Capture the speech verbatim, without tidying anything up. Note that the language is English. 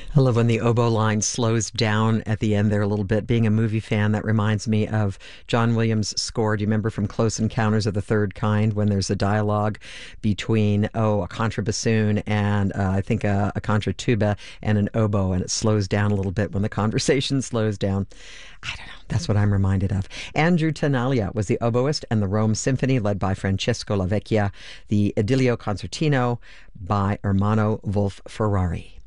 I love when the oboe line slows down at the end there a little bit. Being a movie fan, that reminds me of John Williams' score. Do you remember from Close Encounters of the Third Kind when there's a dialogue between, oh, a contrabassoon and uh, I think a, a contratuba and an oboe, and it slows down a little bit when the conversation slows down? I don't know. That's what I'm reminded of. Andrew Tenaglia was the oboist, and the Rome Symphony, led by Francesco Lavecchia, the Idilio Concertino by Ermanno Wolf Ferrari.